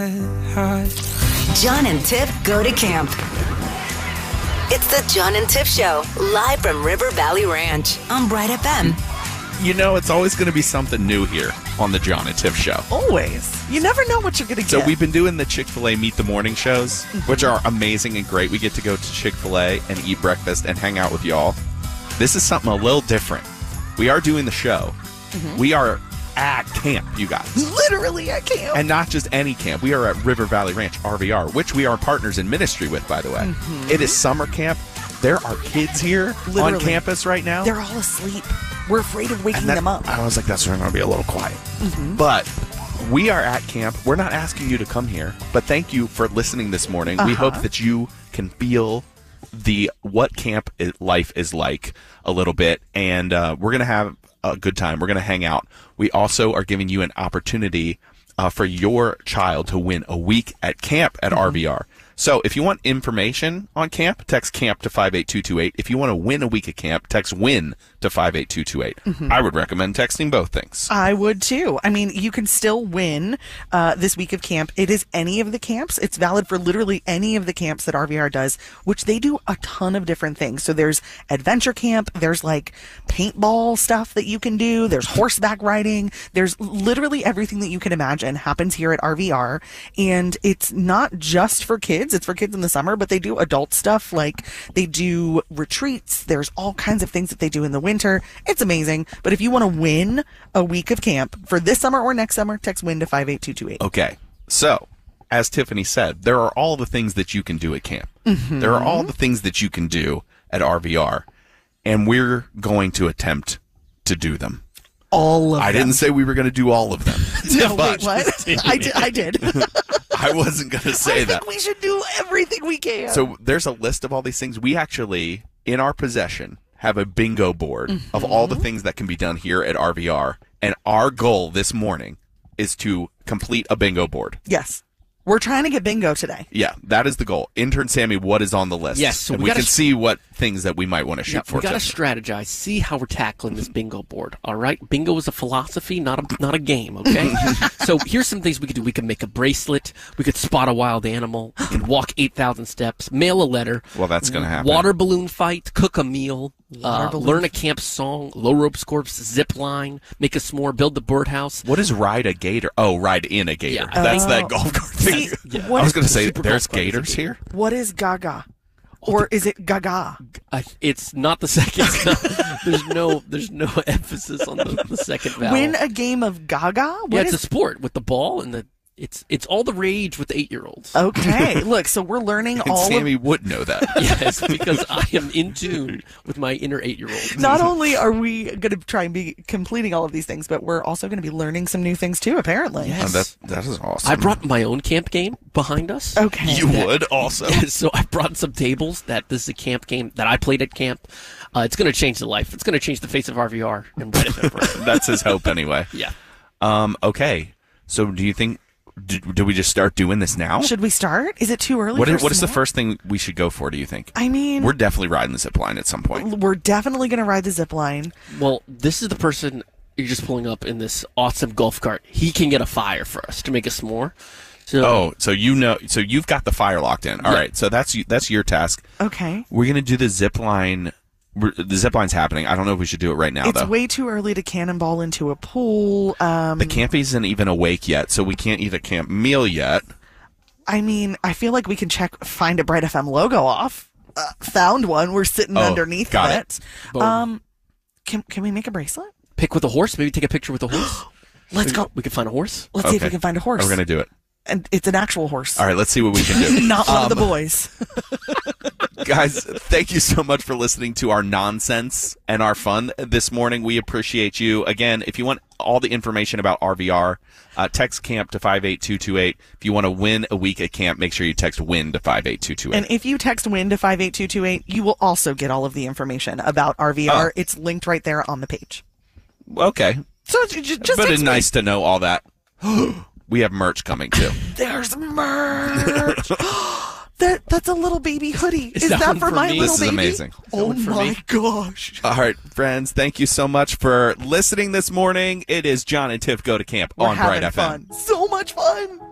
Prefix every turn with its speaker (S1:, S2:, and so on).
S1: John and Tiff go to camp. It's the John and Tiff Show, live from River Valley Ranch on Bright FM.
S2: You know, it's always going to be something new here on the John and Tiff Show.
S3: Always. You never know what you're going to get.
S2: So we've been doing the Chick-fil-A Meet the Morning shows, which are amazing and great. We get to go to Chick-fil-A and eat breakfast and hang out with y'all. This is something a little different. We are doing the show. We are at camp, you guys.
S3: Literally at camp.
S2: And not just any camp. We are at River Valley Ranch, RVR, which we are partners in ministry with, by the way. It is summer camp. There are kids here on campus right now.
S3: They're all asleep. We're afraid of waking them up.
S2: I was like, that's going to be a little quiet. But we are at camp. We're not asking you to come here, but thank you for listening this morning. We hope that you can feel what camp life is like a little bit, and we're going to have a good time. We're going to hang out. We also are giving you an opportunity for your child to win a week at camp at RVR. So if you want information on camp, text camp to 58228. If you want to win a week at camp, text win to 58228. I would recommend texting both things.
S3: I would too. I mean, you can still win this week of camp. It is any of the camps. It's valid for literally any of the camps that RVR does, which they do a ton of different things. So there's adventure camp. There's like paintball stuff that you can do. There's horseback riding. There's literally everything that you can imagine happens here at RVR. And it's not just for kids. It's for kids in the summer, but they do adult stuff. Like they do retreats. There's all kinds of things that they do in the winter. It's amazing. But if you want to win a week of camp for this summer or next summer, text win to 58228.
S2: Okay. So, as Tiffany said, there are all the things that you can do at camp. There are all the things that you can do at RVR, and we're going to attempt to do them.
S3: All of them.
S2: I didn't say we were going to do all of them.
S3: No, wait, what? I did.
S2: I wasn't going to say that.
S3: I think we should do everything we can.
S2: So there's a list of all these things. We actually, in our possession, have a bingo board of all the things that can be done here at RVR. And our goal this morning is to complete a bingo board.
S3: Yes. We're trying to get bingo today.
S2: Yeah, that is the goal. Intern Sammy, what is on the list?
S4: Yes, so
S2: and we can see what things that we might want to shoot for.
S4: We got to strategize, see how we're tackling this bingo board. All right, bingo is a philosophy, not a game. Okay, so here's some things we could do. We could make a bracelet. We could spot a wild animal. We could walk 8,000 steps. Mail a letter.
S2: Well, that's going to happen.
S4: Water balloon fight. Cook a meal. Learn a camp song. Low ropes course. Zip line. Make a s'more. Build the birdhouse.
S2: What is ride a gator? Oh, ride in a gator.
S4: Yeah.
S2: That's that golf cart thing. I was going to say, there's gators here?
S3: What is gaga? Or is it gaga?
S4: It's not the second. There's no emphasis on the second vowel.
S3: Win a game of gaga?
S4: It's a sport with the ball and it's all the rage with the 8-year-olds.
S3: Okay, look, so we're learning
S2: and Sammy would know that.
S4: Yes, because I am in tune with my inner 8-year-old.
S3: Not only are we going to try and be completing all of these things, but we're also going to be learning some new things too, apparently.
S4: Yes.
S2: That is awesome.
S4: I brought my own camp game behind us.
S3: Okay.
S2: You would also?
S4: Yes, so I brought some tables that this is a camp game that I played at camp. It's going to change the life. It's going to change the face of RVR. And
S2: that's his hope anyway.
S4: Yeah.
S2: Okay, so do you think... Do we just start doing this now?
S3: Should we start? Is it too early?
S2: What is the first thing we should go for, do you think?
S3: I mean...
S2: We're definitely riding the zip line at some point.
S3: We're definitely going to ride the zip line.
S4: Well, this is the person you're just pulling up in this awesome golf cart. He can get a fire for us to make a s'more. So,
S2: so you've got the fire locked in. All right, so that's your task.
S3: Okay.
S2: We're going to do the zip line. The zip line's happening. I don't know if we should do it right now, though.
S3: It's way too early to cannonball into a pool.
S2: The camp isn't even awake yet, so we can't eat a camp meal yet.
S3: I mean, I feel like we can find a Bright FM logo off. Found one. We're sitting underneath it. Can we make a bracelet?
S4: Pick with a horse? Maybe take a picture with a horse?
S3: Let's go.
S4: We can find a horse?
S3: Let's see if we can find a horse.
S2: We're going to do it.
S3: And it's an actual horse.
S2: All right, let's see what we can do.
S3: Not one of the boys.
S2: Guys, thank you so much for listening to our nonsense and our fun this morning. We appreciate you. Again, if you want all the information about RVR, text camp to 58228. If you want to win a week at camp, make sure you text win to 58228.
S3: And if you text win to 58228, you will also get all of the information about RVR. It's linked right there on the page.
S2: Okay.
S3: So just
S2: but it's nice to know all that. We have merch coming too.
S3: There's merch. That's a little baby hoodie. Is that for my little baby?
S2: This is amazing.
S3: Oh my gosh.
S2: All right, friends, thank you so much for listening this morning. It is John and Tiff Go to Camp on Bright FM.
S3: Fun. So much fun.